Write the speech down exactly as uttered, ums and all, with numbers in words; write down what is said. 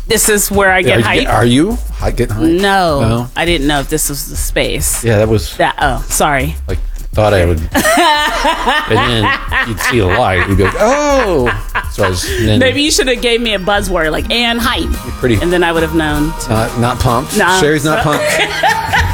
This is where I get are, hype. you, are you I getting hype? No, no, I didn't know if this was the space. Yeah, that was. That. Oh, sorry. Like thought I would, and then you'd see a light. You'd be like, oh. So I was. Then, Maybe you should have gave me a buzzword like and hype, pretty. and then I would have known. Not not pumped. Nah. Sherry's not pumped.